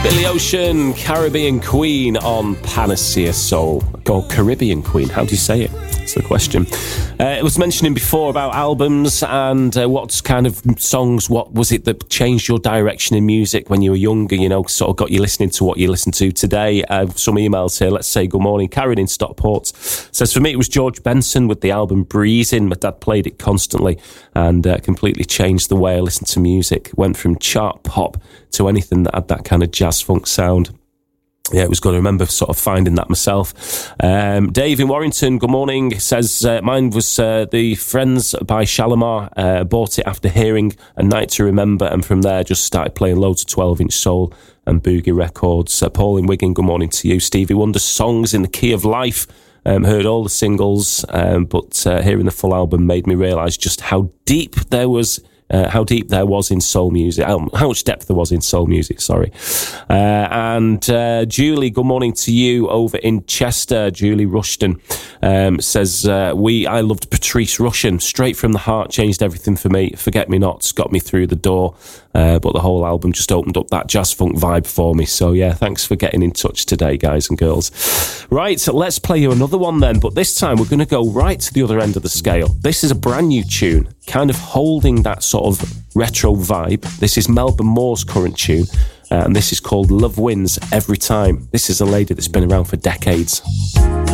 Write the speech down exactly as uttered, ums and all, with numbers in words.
Billy Ocean, Caribbean Queen on Panacea Soul. Or Caribbean Queen, how do you say it? That's the question. Uh, it was mentioning before about albums and uh, what kind of songs, what was it that changed your direction in music when you were younger, you know, sort of got you listening to what you listen to today. Uh, some emails here. Let's say good morning. Karen in Stockport says, for me it was George Benson with the album Breezing. My dad played it constantly and uh, completely changed the way I listened to music. Went from chart pop to anything that had that kind of jazz funk sound. Yeah, it was good. I remember sort of finding that myself. Um, Dave in Warrington, good morning, says, uh, mine was uh, The Friends by Shalimar. Uh, bought it after hearing A Night to Remember, and from there just started playing loads of twelve-inch soul and boogie records. Uh, Paul in Wigan, good morning to you. Stevie Wonder, Songs in the Key of Life. Um, heard all the singles, um, but uh, hearing the full album made me realise just how deep there was Uh, how deep there was in soul music, how, how much depth there was in soul music, sorry. Uh, and uh, Julie, good morning to you over in Chester. Julie Rushton um, says, uh, we, I loved Patrice Rushen, straight from the heart, changed everything for me. Forget Me Nots got me through the door, uh, but the whole album just opened up that jazz funk vibe for me. So yeah, thanks for getting in touch today, guys and girls. Right, so let's play you another one then, but this time we're going to go right to the other end of the scale. This is a brand new tune, kind of holding that sort of retro vibe. This is Melba Moore's current tune, uh, and this is called Love Wins Every Time. This is a lady that's been around for decades.